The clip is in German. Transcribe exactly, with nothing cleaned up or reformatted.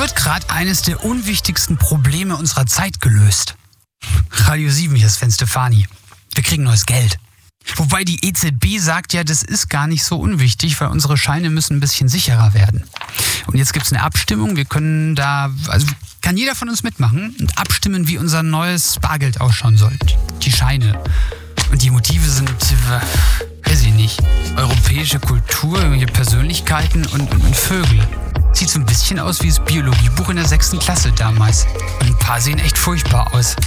wird gerade eines der unwichtigsten Probleme unserer Zeit gelöst. Radio sieben, hier ist Sven Stefani. Wir kriegen neues Geld. Wobei die E Z B sagt ja, das ist gar nicht so unwichtig, weil unsere Scheine müssen ein bisschen sicherer werden. Und jetzt gibt es eine Abstimmung. Wir können da, also kann jeder von uns mitmachen und abstimmen, wie unser neues Bargeld ausschauen soll. Die Scheine. Und die Motive sind, äh, weiß ich nicht, europäische Kultur, irgendwelche Persönlichkeiten und, und, und Vögel. Sieht so ein bisschen aus wie das Biologiebuch in der sechsten Klasse damals. Und ein paar sehen echt furchtbar aus.